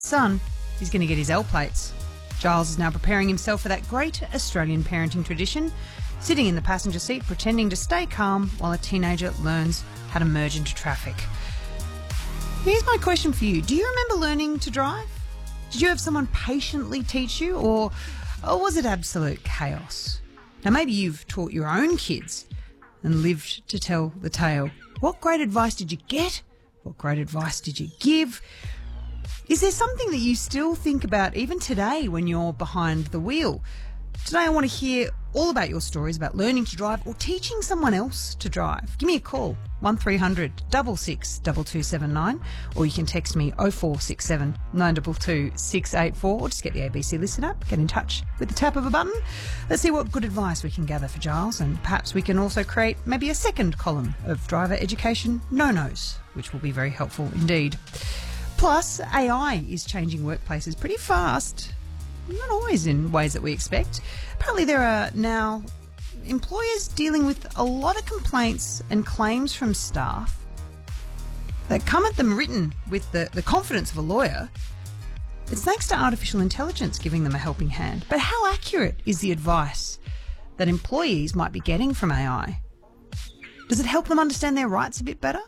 son is going to get his L plates. Giles is now preparing himself for that great Australian parenting tradition, sitting in the passenger seat pretending to stay calm while a teenager learns how to merge into traffic. Here's my question for you. Do you remember learning to drive? Did you have someone patiently teach you, or was it absolute chaos? Now, maybe you've taught your own kids and lived to tell the tale. What great advice did you get? What great advice did you give? Is there something that you still think about even today when you're behind the wheel? Today I want to hear all about your stories about learning to drive or teaching someone else to drive. Give me a call, 1300 66 2279, or you can text me 0467 922 684, or just get the ABC Listen app, get in touch with the tap of a button. Let's see what good advice we can gather for Giles, and perhaps we can also create maybe a second column of driver education no-nos, which will be very helpful indeed. Plus, AI is changing workplaces pretty fast. Not always in ways that we expect. Apparently there are now employers dealing with a lot of complaints and claims from staff that come at them written with the confidence of a lawyer. It's thanks to artificial intelligence giving them a helping hand. But how accurate is the advice that employees might be getting from AI? Does it help them understand their rights a bit better?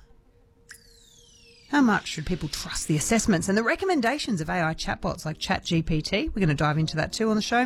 How much should people trust the assessments and the recommendations of AI chatbots like ChatGPT? We're going to dive into that too on the show.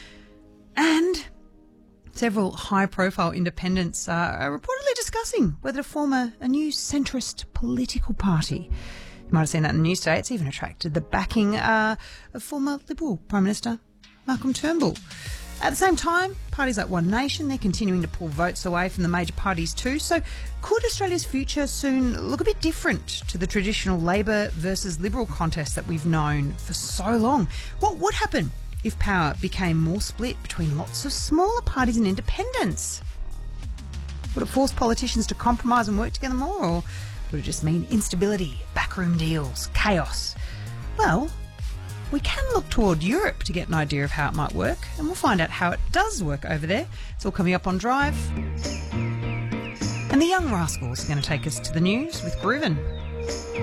And several high-profile independents are reportedly discussing whether to form a new centrist political party. You might have seen that in the news today. It's even attracted the backing of former Liberal Prime Minister Malcolm Turnbull. At the same time, parties like One Nation, they're continuing to pull votes away from the major parties too. So could Australia's future soon look a bit different to the traditional Labor versus Liberal contest that we've known for so long? What would happen if power became more split between lots of smaller parties and independents? Would it force politicians to compromise and work together more, or would it just mean instability, backroom deals, chaos? Well, we can look toward Europe to get an idea of how it might work, and we'll find out how it does work over there. It's all coming up on Drive. And the Young Rascals are going to take us to the news with Groovin'.